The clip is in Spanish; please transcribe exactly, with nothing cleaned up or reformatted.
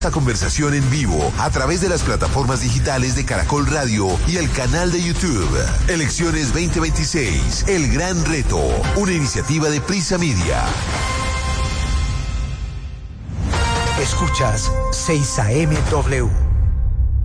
Esta conversación en vivo a través de las plataformas digitales de Caracol Radio y el canal de YouTube. Elecciones veinte veintiséis, el gran reto, una iniciativa de Prisa Media. Escuchas seis A M W.